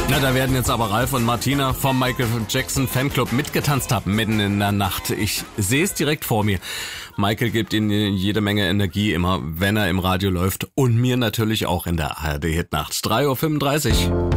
Na, da werden jetzt aber Ralf und Martina vom Michael Jackson Fanclub mitgetanzt haben, mitten in der Nacht. Ich sehe es direkt vor mir. Michael gibt ihnen jede Menge Energie immer, wenn er im Radio läuft. Und mir natürlich auch in der ARD-Hitnacht. 3:35 Uhr.